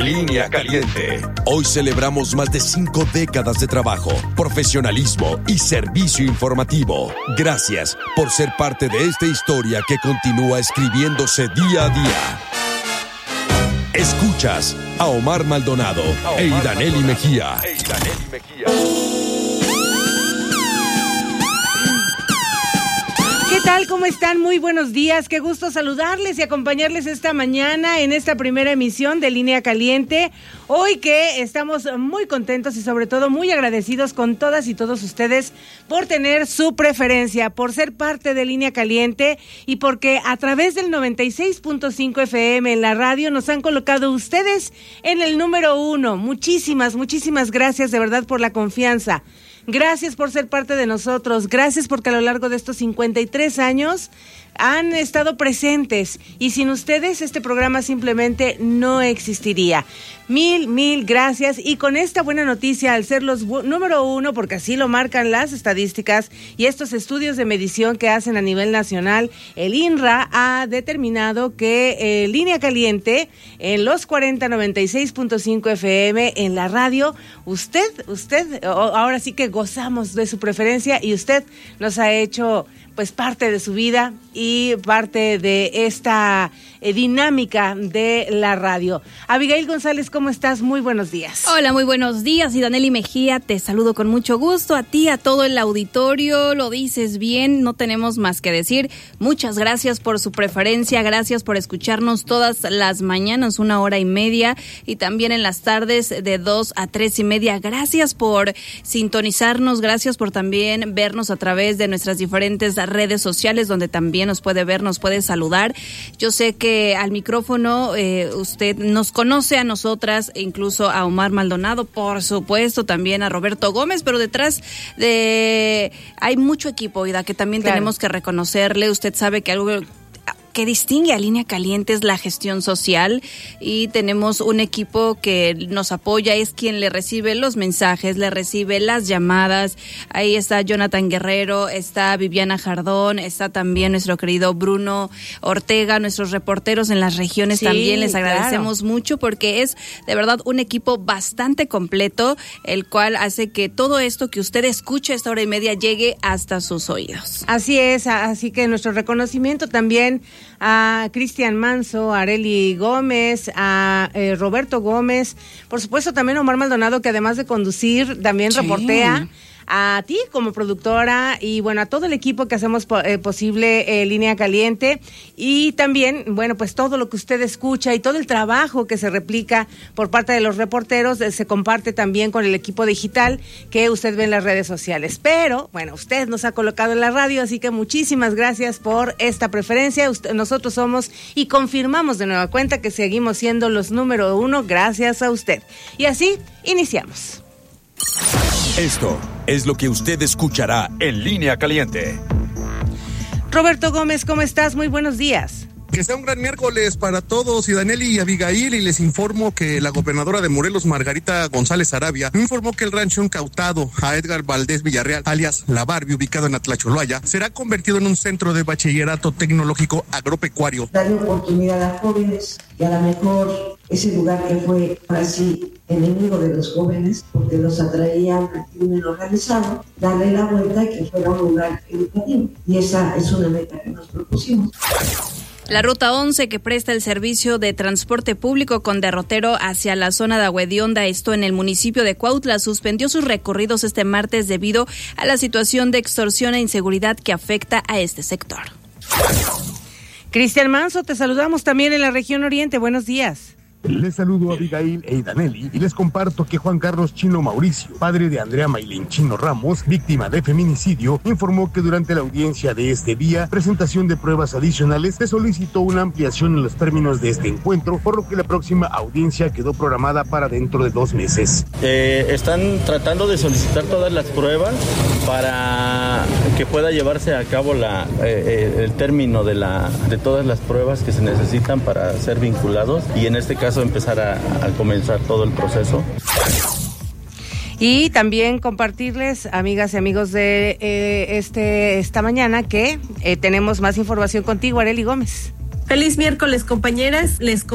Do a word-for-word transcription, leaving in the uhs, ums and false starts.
Línea Caliente. Hoy celebramos más de cinco décadas de trabajo, profesionalismo y servicio informativo. Gracias por ser parte de esta historia que continúa escribiéndose día a día. Escuchas a Omar Maldonado a Omar e Idaneli Mejía. E Idaneli Mejía. ¿Qué tal? ¿Cómo están? Muy buenos días. Qué gusto saludarles y acompañarles esta mañana en esta primera emisión de Línea Caliente. Hoy que estamos muy contentos y sobre todo muy agradecidos con todas y todos ustedes por tener su preferencia, por ser parte de Línea Caliente y porque a través del noventa y seis punto cinco F M en la radio nos han colocado ustedes en el número uno. Muchísimas, muchísimas gracias de verdad por la confianza. Gracias por ser parte de nosotros, gracias porque a lo largo de estos cincuenta y tres años han estado presentes y sin ustedes este programa simplemente no existiría. Mil, mil gracias y con esta buena noticia al ser los bu- número uno, porque así lo marcan las estadísticas y estos estudios de medición que hacen a nivel nacional, el I N R A ha determinado que eh, Línea Caliente en los cuarenta noventa y seis punto cinco F M en la radio, usted, usted, ahora sí que gozamos de su preferencia y usted nos ha hecho pues parte de su vida y parte de esta eh, dinámica de la radio. Abigail González, ¿cómo estás? Muy buenos días. Hola, muy buenos días. Idaneli Mejía, te saludo con mucho gusto. A ti, a todo el auditorio, lo dices bien, no tenemos más que decir. Muchas gracias por su preferencia, gracias por escucharnos todas las mañanas, una hora y media, y también en las tardes de dos a tres y media. Gracias por sintonizarnos, gracias por también vernos a través de nuestras diferentes redes sociales, donde también nos puede ver, nos puede saludar. Yo sé que al micrófono eh, usted nos conoce a nosotras, incluso a Omar Maldonado, por supuesto, también a Roberto Gómez, pero detrás de hay mucho equipo, Ida, que también claro. tenemos que reconocerle. Usted sabe que algo que distingue a Línea Caliente es la gestión social y tenemos un equipo que nos apoya, es quien le recibe los mensajes, le recibe las llamadas. Ahí está Jonathan Guerrero, está Viviana Jardón, está también nuestro querido Bruno Ortega, nuestros reporteros en las regiones sí, también les agradecemos claro. mucho porque es de verdad un equipo bastante completo, el cual hace que todo esto que usted escucha esta hora y media llegue hasta sus oídos. Así es, así que nuestro reconocimiento también a Cristian Manso, a Areli Gómez, a eh, Roberto Gómez, por supuesto también a Omar Maldonado, que además de conducir, también sí. reportea, a ti como productora y bueno, a todo el equipo que hacemos po- eh, posible eh, Línea Caliente y también, bueno, pues todo lo que usted escucha y todo el trabajo que se replica por parte de los reporteros eh, se comparte también con el equipo digital que usted ve en las redes sociales. Pero, bueno, usted nos ha colocado en la radio, así que muchísimas gracias por esta preferencia. Usted, nosotros somos y confirmamos de nueva cuenta que seguimos siendo los número uno gracias a usted. Y así, iniciamos. Esto es lo que usted escuchará en Línea Caliente. Roberto Gómez, ¿cómo estás? Muy buenos días. Que sea un gran miércoles para todos, Idaneli y Abigail, y les informo que la gobernadora de Morelos, Margarita González Arabia, informó que el rancho incautado a Edgar Valdés Villarreal, alias La Barbie, ubicado en Atlacholoaya, será convertido en un centro de bachillerato tecnológico agropecuario. Darle oportunidad a jóvenes, y a lo mejor ese lugar que fue así enemigo de los jóvenes, porque los atraían al crimen organizado, darle la vuelta y que fuera un lugar educativo. Y esa es una meta que nos propusimos. La Ruta once, que presta el servicio de transporte público con derrotero hacia la zona de Agüedionda, esto en el municipio de Cuautla, suspendió sus recorridos este martes debido a la situación de extorsión e inseguridad que afecta a este sector. Cristian Manso, te saludamos también en la región oriente. Buenos días. Les saludo a Abigail e Idaneli y les comparto que Juan Carlos Chino Mauricio, padre de Andrea Maylin Chino Ramos, víctima de feminicidio, informó que durante la audiencia de este día, presentación de pruebas adicionales, se solicitó una ampliación en los términos de este encuentro, por lo que la próxima audiencia quedó programada para dentro de dos meses. Eh, están tratando de solicitar todas las pruebas para que pueda llevarse a cabo la, eh, el término de, la, de todas las pruebas que se necesitan para ser vinculados y en este caso empezar a, a comenzar todo el proceso. Y también compartirles, amigas y amigos de eh, este esta mañana, que eh, tenemos más información contigo, Areli Gómez. Feliz miércoles, compañeras. Les